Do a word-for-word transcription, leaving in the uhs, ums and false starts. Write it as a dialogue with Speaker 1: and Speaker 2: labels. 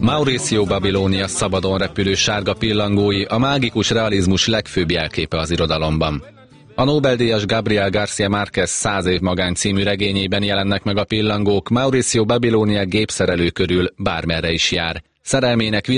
Speaker 1: Mauricio Babilonia szabadon repülő sárga pillangói a mágikus realizmus legfőbb jelképe az irodalomban. A Nobel-díjas Gabriel García Márquez Száz év magány című regényében jelennek meg a pillangók, Mauricio Babilonia gépszerelő körül bármerre is jár. Szerelmének